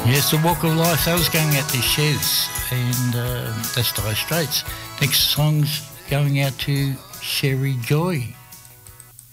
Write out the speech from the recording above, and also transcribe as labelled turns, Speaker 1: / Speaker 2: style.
Speaker 1: Yes, the Walk of Life, that was going out to Shez, and that's Dire Straits. Next song's going out to Sherry Joy.